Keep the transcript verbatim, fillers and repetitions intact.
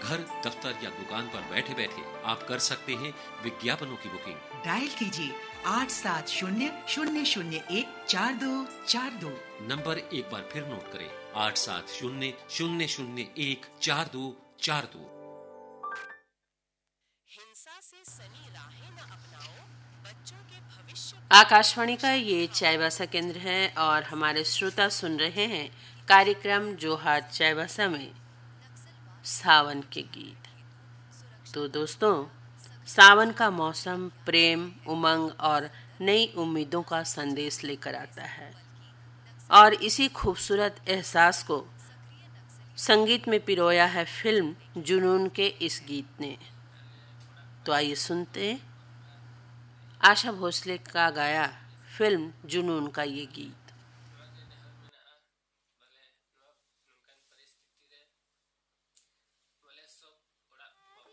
घर, दफ्तर या दुकान पर बैठे बैठे आप कर सकते हैं विज्ञापनों की बुकिंग। डायल कीजिए आठ सात शून्य शून्य शून्य एक चार दो चार दो। नंबर एक बार फिर नोट करें, आठ सात शून्य शून्य शून्य एक चार दो चार दो। हिंसा से सनी राहें न अपनाओ, बच्चों के भविष्य। आकाशवाणी का ये चाईबासा केंद्र है और हमारे श्रोता सुन रहे हैं कार्यक्रम जोहार चाईबासा में सावन के गीत। तो दोस्तों, सावन का मौसम प्रेम, उमंग और नई उम्मीदों का संदेश लेकर आता है और इसी खूबसूरत एहसास को संगीत में पिरोया है फिल्म जुनून के इस गीत ने। तो आइए सुनते हैं आशा भोसले का गाया फिल्म जुनून का ये गीत।